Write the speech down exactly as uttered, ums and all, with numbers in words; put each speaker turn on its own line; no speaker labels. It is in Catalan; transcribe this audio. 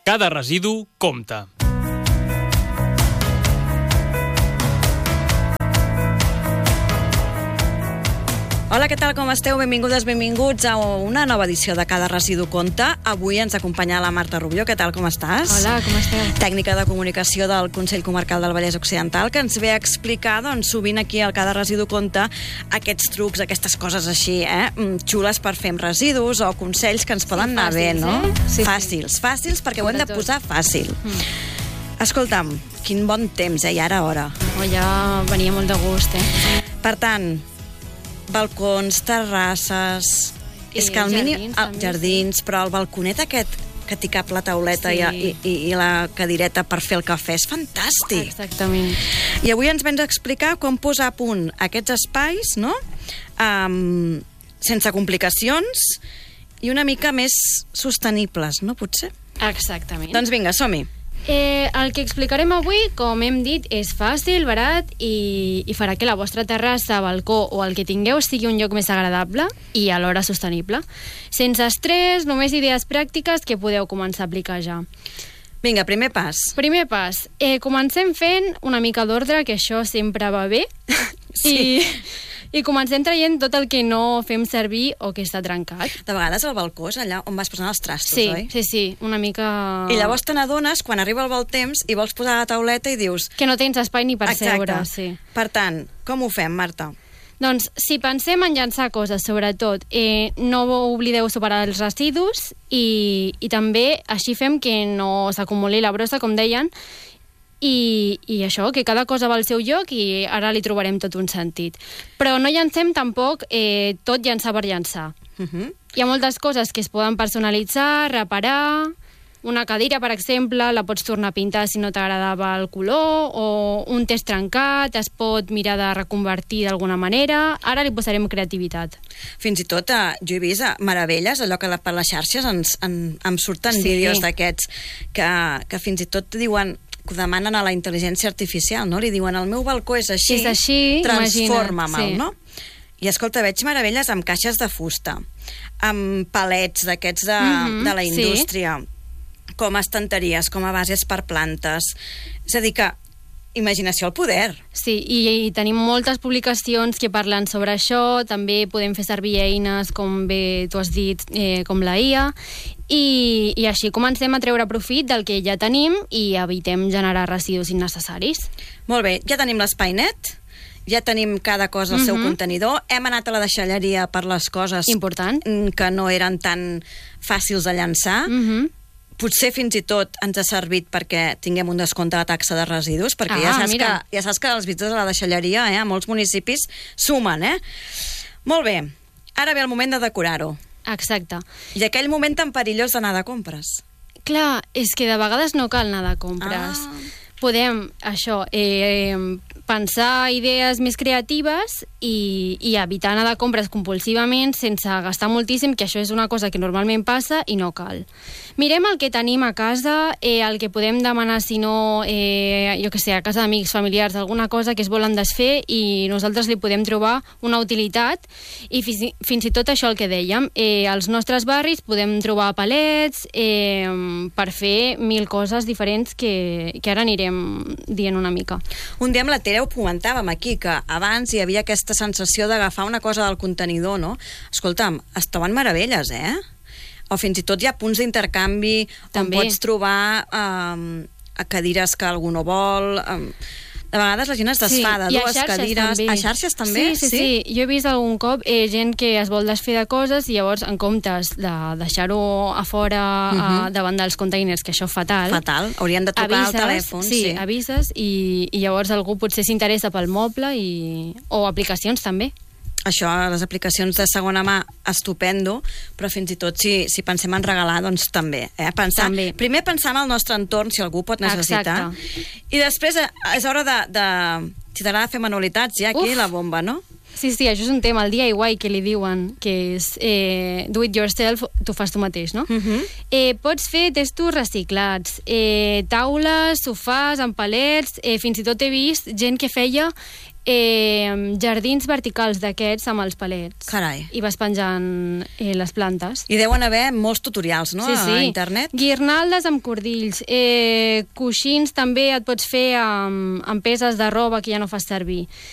Cada residu compta.
Hola, què tal, com esteu? Benvingudes, benvinguts a una nova edició de Cada residu compta. Avui ens acompanya la Marta Rubió. Què tal, com estàs?
Hola, com esteu?
Tècnica de comunicació del Consell Comarcal del Vallès Occidental, que ens ve a explicar, doncs, sovint aquí al Cada residu compta aquests trucs, aquestes coses així, eh? xules per fer amb residus o consells que ens poden
sí,
anar
fàcils,
bé, no?
Eh? Sí,
fàcils,
sí.
fàcils, perquè ho hem de posar fàcil. Mm. Escolta'm, quin bon temps, eh? I ara hora.
Oh, ja venia molt de gust, eh?
Per tant, balcons, terrasses...
I
és que al mínim...
jardins,
ah,
també,
jardins,
sí.
Però el balconet aquest que t'hi cap la tauleta
Sí.
i, i, i la cadireta per fer el cafè és fantàstic.
Exactament.
I avui ens vens a explicar com posar a punt aquests espais, no? Um, sense complicacions i una mica més sostenibles, no? Potser?
Exactament.
Doncs vinga, som-hi.
Eh, el que explicarem avui, com hem dit, és fàcil, barat i, i farà que la vostra terrassa, balcó o el que tingueu sigui un lloc més agradable i alhora sostenible. Sense estrès, només idees pràctiques que podeu començar a aplicar ja.
Vinga, primer pas.
Primer pas. Eh, comencem fent una mica d'ordre, que això sempre va bé.
Sí.
I... I comencem traient tot el que no fem servir o que està trencat.
De vegades el balcó és allà on vas posant els trastos,
sí,
oi?
Sí, sí, una mica...
I llavors te n'adones quan arriba el bon temps i vols posar la tauleta i dius...
Que no tens espai ni per
Exacte.
seure, sí.
Per tant, com ho fem, Marta?
Doncs, si pensem en llançar coses, sobretot, eh, no oblideu separar els residus i, i també així fem que no s'acumuli la brossa, com deien, I, i això, que cada cosa va al seu lloc i ara li trobarem tot un sentit. Però no llancem tampoc eh, tot llançar per llançar.
Uh -huh.
Hi ha moltes coses que es poden personalitzar, reparar... Una cadira, per exemple, la pots tornar a pintar si no t'agradava el color, o un test trencat es pot mirar de reconvertir d'alguna manera. Ara li posarem creativitat.
Fins i tot, eh, jo he vist meravelles, allò que per les xarxes ens, en, em surten
Sí.
vídeos d'aquests que, que fins i tot diuen... que ho demanen a la intel·ligència artificial, no? Li diuen, el meu balcó és així,
És així,
transforma-me'l,
sí.
no? I escolta, veig meravelles amb caixes de fusta, amb palets d'aquests de,
Mm-hmm,
de la indústria,
sí.
com a estanteries, com a bases per plantes. És a dir que, imaginació al poder.
Sí, i, i tenim moltes publicacions que parlen sobre això. També podem fer servir eines, com bé tu has dit, eh, com la I A, i, i així comencem a treure profit del que ja tenim i evitem generar residus innecessaris.
Molt bé, ja tenim l'espai net, ja tenim cada cosa al seu
Mm-hmm.
contenidor, hem anat a la deixalleria per les coses
Important.
que no eren tan fàcils de llançar.
Mm-hmm.
Potser fins i tot ens ha servit perquè tinguem un descompte de la taxa de residus, perquè
Ah,
ja, saps
mira.
que, ja saps que els visites a la deixalleria, eh, a molts municipis, sumen, eh? Molt bé, ara ve el moment de decorar-ho.
Exacte.
I aquell moment tan perillós d'anar de compres.
Clar, és que de vegades no cal anar de compres.
Ah.
Podem, això, eh, pensar idees més creatives i, i evitar anar de compres compulsivament sense gastar moltíssim, que això és una cosa que normalment passa i no cal. Mirem el que tenim a casa, eh, el que podem demanar, si no, eh, jo que sé, a casa d'amics, familiars, alguna cosa que es volen desfer i nosaltres li podem trobar una utilitat i fins, fins i tot això el que dèiem, eh, als nostres barris podem trobar palets eh, per fer mil coses diferents que, que ara anirem dient una mica.
Un dia amb la Tere ho comentàvem aquí, que abans hi havia aquesta sensació d'agafar una cosa del contenidor, no? Escolta'm, es troben meravelles, eh? O fins i tot hi ha punts d'intercanvi on
També.
pots trobar um, cadires que algú no vol... Um, de vegades la gent es desfà de dues cadires.
També.
A xarxes també?
Sí, sí, sí, sí. Jo he vist algun cop eh, gent que es vol desfer de coses i llavors en comptes de deixar-ho a fora uh-huh. a, davant dels containers, que això és fatal.
Fatal. Haurien de trucar
avises,
al telèfon.
Sí,
sí.
avises i, i llavors algú potser s'interessa pel moble i, o aplicacions també.
Això, les aplicacions de segona mà, estupendo, però fins i tot si, si pensem en regalar, doncs també. Eh? Pensar,
també.
Primer pensar en el nostre entorn, si algú pot necessitar.
Exacte.
I després és hora de... de si t'agrada fer manualitats, ja aquí
Uf.
la bomba, no?
Sí, sí, això és un tema, el D I Y que li diuen, que és eh, do it yourself, tu fas tu mateix, no?
Uh-huh.
eh, pots fer testos reciclats, eh, taules, sofàs, amb palets, eh, fins i tot he vist gent que feia eh, jardins verticals d'aquests amb els palets.
Carai.
I vas penjant eh, les plantes.
I deuen haver molts tutorials, no?,
sí, sí.
a internet.
Guirnaldes amb cordills, eh, coixins també et pots fer amb, amb peces de roba que ja no fas servir.